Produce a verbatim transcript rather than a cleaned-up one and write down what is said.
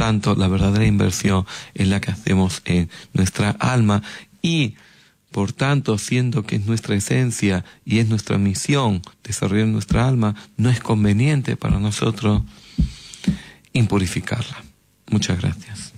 tanto, la verdadera inversión es la que hacemos en nuestra alma y, por tanto, siendo que es nuestra esencia y es nuestra misión desarrollar nuestra alma, no es conveniente para nosotros impurificarla. Muchas gracias.